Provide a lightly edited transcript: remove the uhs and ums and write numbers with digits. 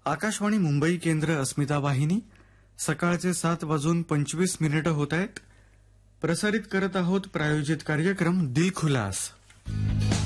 आकाशवाणी मुंबई केंद्र अस्मिता वाहिनी सकाळचे 7:25 होत आहेत. प्रसारित करत आहोत प्रायोजित कार्यक्रम दिल खुलास.